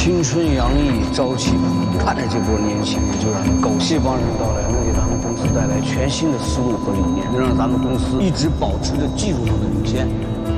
青春洋溢，朝气蓬勃。看着这波年轻人，就让你狗屁帮人到来，能给咱们公司带来全新的思路和理念，能让咱们公司一直保持着技术上的领先。